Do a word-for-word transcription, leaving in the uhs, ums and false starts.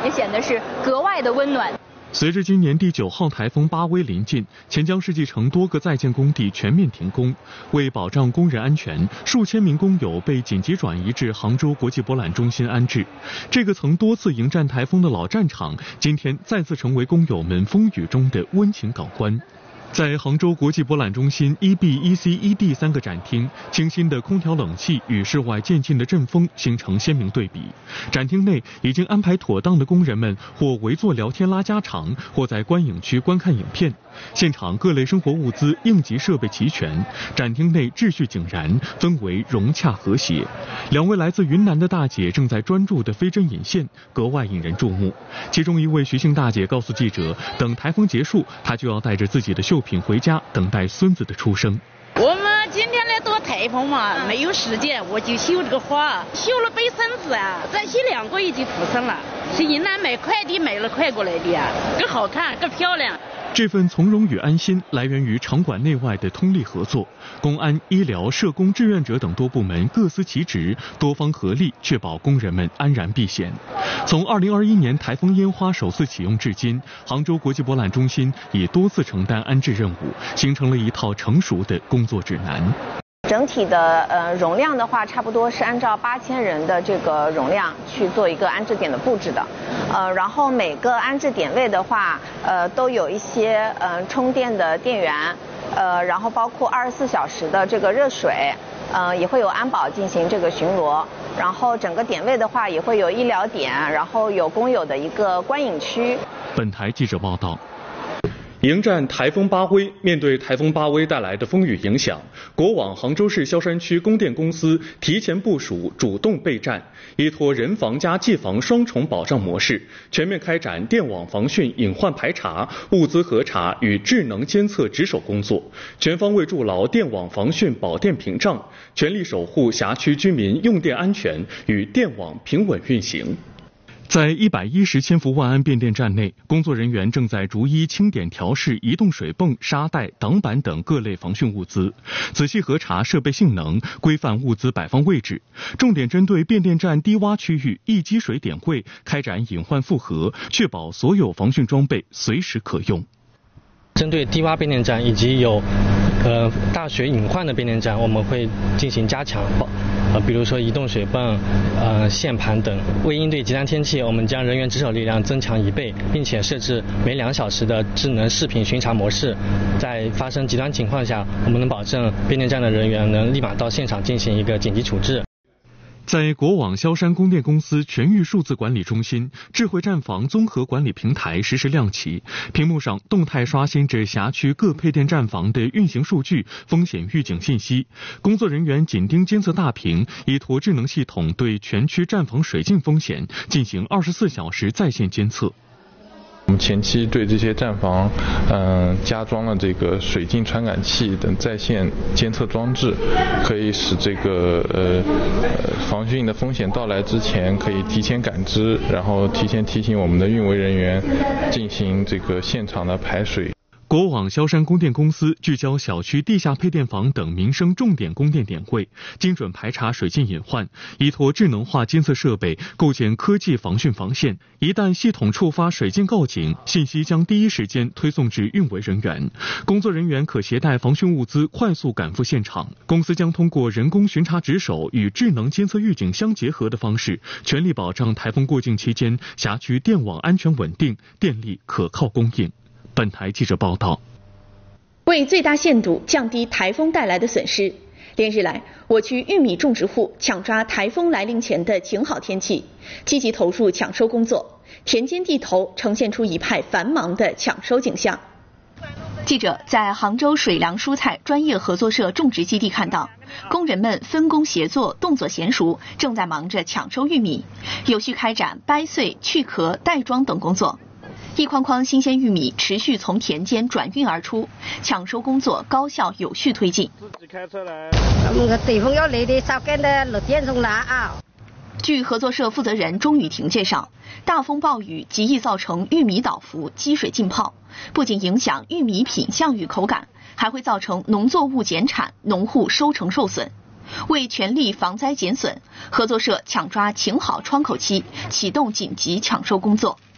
也显得是格外的温暖。 随着今年第九号台风巴威临近，钱江世纪城多个在建工地全面停工。为保障工人安全，数千名工友被紧急转移至杭州国际博览中心安置。这个曾多次迎战台风的老战场，今天再次成为工友们风雨中的温情港湾。在杭州国际博览中心一 B、一 C、一 D 三个展厅，清新的空调冷气与室外渐进的阵风形成鲜明对比。展厅内已经安排妥当的工人们，或围坐聊天拉家常，或在观影区观看影片。现场各类生活物资、应急设备齐全，展厅内秩序井然，氛围融洽和谐。两位来自云南的大姐正在专注地飞针引线，格外引人注目。其中一位徐姓大姐告诉记者，等台风结束，她就要带着自己的绣品回家，等待孙子的出生。 我们今天来躲台风嘛，没有时间，我就绣这个花，绣了背孙子啊，再绣两个月就出生了。是云南买快递买了快过来的呀，更好看，更漂亮。 这份从容与安心来源于场馆内外的通力合作，公安、医疗、社工、志愿者等多部门各司其职，多方合力，确保工人们安然避险。从二零二一年台风烟花首次启用至今，杭州国际博览中心已多次承担安置任务，形成了一套成熟的工作指南。 整体的呃容量的话，差不多是按照八千人的这个容量去做一个安置点的布置的，呃，然后每个安置点位的话，呃，都有一些呃充电的电源，呃，然后包括二十四小时的这个热水，呃，也会有安保进行这个巡逻，然后整个点位的话也会有医疗点，然后有工友的一个观影区。 本台记者报道。迎战台风巴威，面对台风巴威带来的风雨影响，国网杭州市萧山区供电公司提前部署、主动备战，依托人防加技防双重保障模式，全面开展电网防汛隐患排查、物资核查与智能监测值守工作，全方位筑牢电网防汛保电屏障，全力守护辖区居民用电安全与电网平稳运行。在一百一十千伏万安变电站内，工作人员正在逐一清点调试移动水泵、沙袋、挡板等各类防汛物资，仔细核查设备性能，规范物资摆放位置。重点针对变电站低洼区域易积水点位开展隐患复核，确保所有防汛装备随时可用。 针对低洼变电站以及有呃大水隐患的变电站，我们会进行加强，呃，比如说移动水泵、呃线盘等。为应对极端天气，我们将人员值守力量增强一倍，并且设置每两小时的智能视频巡查模式。在发生极端情况下，我们能保证变电站的人员能立马到现场进行一个紧急处置。 在国网萧山供电公司全域数字管理中心，智慧站房综合管理平台实时亮起，屏幕上动态刷新着辖区各配电站房的运行数据、风险预警信息。工作人员紧盯监测大屏，依托智能系统对全区站房水浸风险进行二十四小时在线监测。 我们前期对这些站房，嗯、呃，加装了这个水浸传感器等在线监测装置，可以使这个呃防汛的风险到来之前可以提前感知，然后提前提醒我们的运维人员进行这个现场的排水。 国网萧山供电公司聚焦小区地下配电房等民生重点供电点位，精准排查水浸隐患，依托智能化监测设备构建科技防汛防线。一旦系统触发水浸告警，信息将第一时间推送至运维人员，工作人员可携带防汛物资快速赶赴现场。公司将通过人工巡查值守与智能监测预警相结合的方式，全力保障台风过境期间辖区电网安全稳定，电力可靠供应。本台记者报道。 为最大限度降低台风带来的损失，连日来，我区玉米种植户抢抓台风来临前的晴好天气，积极投入抢收工作，田间地头呈现出一派繁忙的抢收景象。记者在杭州水良蔬菜专业合作社种植基地看到，工人们分工协作，动作娴熟，正在忙着抢收玉米，有序开展掰碎、去壳、袋装等工作。一筐筐新鲜玉米持续从田间转运而出，抢收工作高效有序推进。 那个台风要来的，早干的六点钟来啊。 据合作社负责人钟雨婷介绍，大风暴雨极易造成玉米倒伏、积水浸泡，不仅影响玉米品相与口感，还会造成农作物减产、农户收成受损。 为全力防灾减损，合作社抢抓请好窗口期，启动紧急抢收工作。